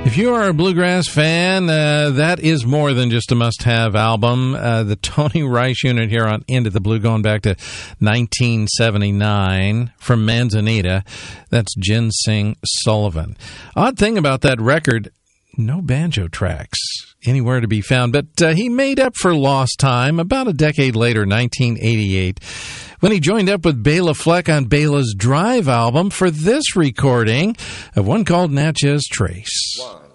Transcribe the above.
If you are a bluegrass fan, that is more than just a must-have album. The Tony Rice Unit here on Into the Blue, going back to 1979 from Manzanita. That's Ginseng Sullivan. Odd thing about that record, no banjo tracks anywhere to be found, but he made up for lost time about a decade later, 1988, when he joined up with Bela Fleck on Bela's Drive album for this recording of one called Natchez Trace. 1,